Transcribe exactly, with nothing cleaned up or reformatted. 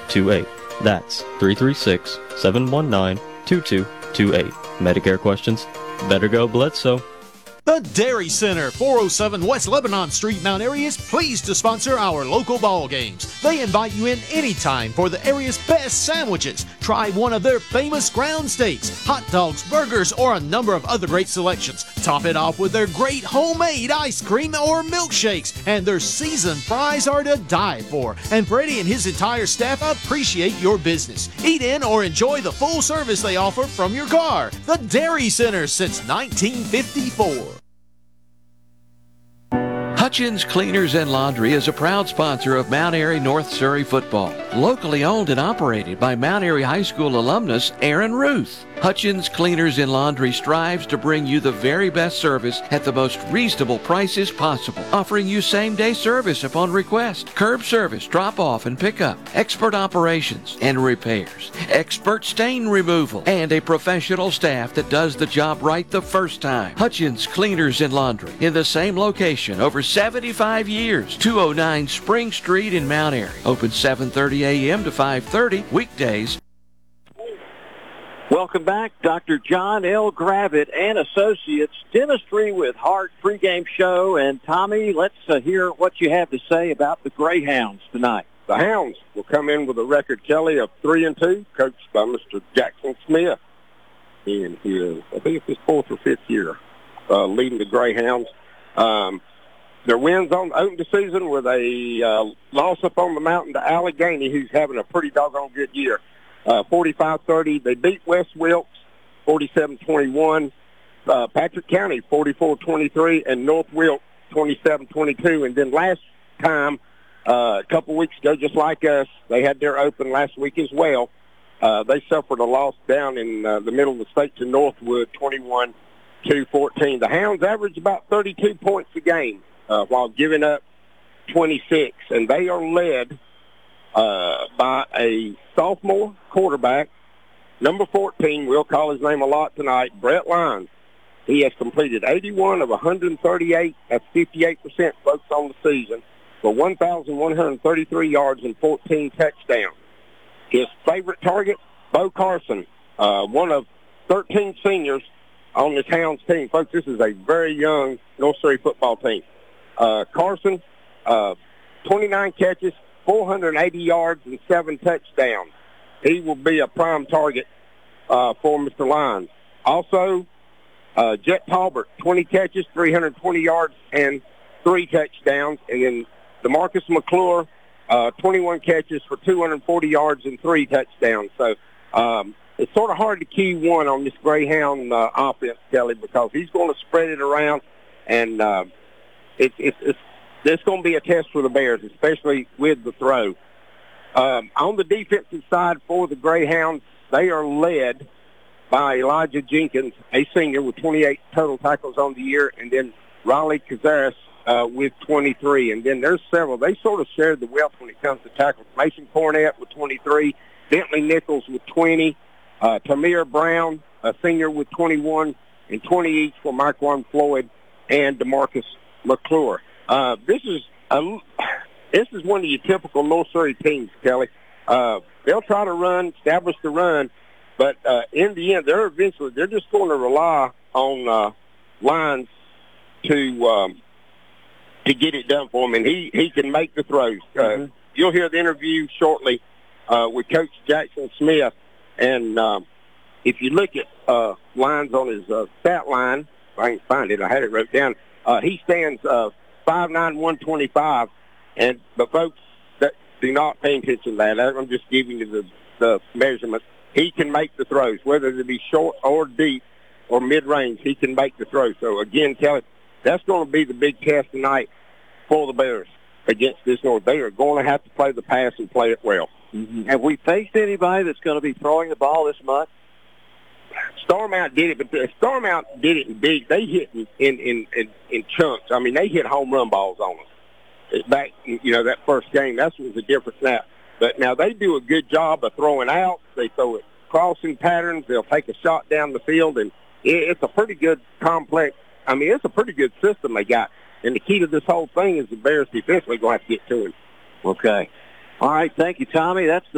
two eight. That's three three six, seven one nine, two two two eight. Medicare questions? Better go Bledsoe. The Dairy Center, four oh seven West Lebanon Street, Mount Airy, is pleased to sponsor our local ball games. They invite you in anytime for the area's best sandwiches. Try one of their famous ground steaks, hot dogs, burgers, or a number of other great selections. Top it off with their great homemade ice cream or milkshakes, and their seasoned fries are to die for. And Freddie and his entire staff appreciate your business. Eat in or enjoy the full service they offer from your car. The Dairy Center since nineteen fifty-four. Hutchins Cleaners and Laundry is a proud sponsor of Mount Airy North Surrey football. Locally owned and operated by Mount Airy High School alumnus Aaron Ruth. Hutchins Cleaners and Laundry strives to bring you the very best service at the most reasonable prices possible, offering you same-day service upon request, curb service, drop-off and pickup, expert operations and repairs, expert stain removal, and a professional staff that does the job right the first time. Hutchins Cleaners and Laundry in the same location over seventy-five years, two oh nine Spring Street in Mount Airy. Open seven thirty a.m. to five thirty weekdays. Welcome back, Doctor John L. Gravitt and Associates, Dentistry with Heart pregame show. And Tommy, let's uh, hear what you have to say about the Greyhounds tonight. The Hounds will come in with a record, Kelly, of three and two, coached by Mister Jackson Smith. In his, I think it's his fourth or fifth year, uh, leading the Greyhounds. Um, their wins on opened the season with a uh, loss up on the mountain to Allegheny, who's having a pretty doggone good year. Uh, forty-five thirty. They beat West Wilkes forty-seven twenty-one. Uh, Patrick County forty-four twenty-three, and North Wilkes twenty-seven twenty-two. And then last time, uh, a couple weeks ago, just like us, they had their open last week as well. Uh, they suffered a loss down in uh, the middle of the state to Northwood, twenty-one to fourteen. The Hounds average about thirty-two points a game uh, while giving up twenty-six, and they are led uh, by a sophomore quarterback, number fourteen. We'll call his name a lot tonight, Brett Lyons. He has completed eighty-one of one hundred thirty-eight. That's fifty-eight percent, folks, on the season, for one thousand one hundred thirty-three yards and fourteen touchdowns. His favorite target, Bo Carson, uh, one of thirteen seniors on this Hounds team. Folks, this is a very young North Surrey football team. Uh, Carson, uh, twenty-nine catches, four hundred eighty yards, and seven touchdowns. He will be a prime target uh, for Mister Lyons. Also, uh, Jet Talbert, twenty catches, three hundred twenty yards, and three touchdowns. And then DeMarcus McClure, uh, twenty-one catches for two hundred forty yards and three touchdowns. So um, it's sort of hard to key one on this Greyhound uh, offense, Kelly, because he's going to spread it around, and uh, it, it, it's it's going to be a test for the Bears, especially with the throw. Um, on the defensive side for the Greyhounds, they are led by Elijah Jenkins, a senior, with twenty-eight total tackles on the year, and then Raleigh Cazares uh, with twenty-three. And then there's several. They sort of shared the wealth when it comes to tackles. Mason Cornett with twenty-three, Bentley Nichols with twenty, uh, Tamir Brown, a senior, with twenty-one, and twenty each for Marquand Floyd and DeMarcus McClure. Uh, this is a, this is one of your typical North Surrey teams, Kelly. Uh, they'll try to run, establish the run, but uh, in the end, they're eventually they're just going to rely on uh, Lyons to um, to get it done for him, and he, he can make the throws. Uh, mm-hmm. You'll hear the interview shortly uh, with Coach Jackson Smith, and um, if you look at uh, Lyons on his uh, stat line, if I can find it, I had it wrote down. Uh, he stands uh, five nine, one twenty-five, and but folks that do not pay attention to that. I'm just giving you the, the measurements. He can make the throws, whether they be short or deep or mid-range. He can make the throws. So again, Kelly, that's going to be the big test tonight for the Bears against this North. They are going to have to play the pass and play it well. Mm-hmm. Have we faced anybody that's going to be throwing the ball this much? Starmount did it, but the Starmount did it in big. They hit in in, in in chunks. I mean, they hit home run balls on us. It's back, you know, that first game. That's what was the difference now. But now they do a good job of throwing out. They throw it crossing patterns. They'll take a shot down the field, and it, it's a pretty good complex. I mean, it's a pretty good system they got. And the key to this whole thing is the Bears defensively going to have to get to him. Okay. All right. Thank you, Tommy. That's the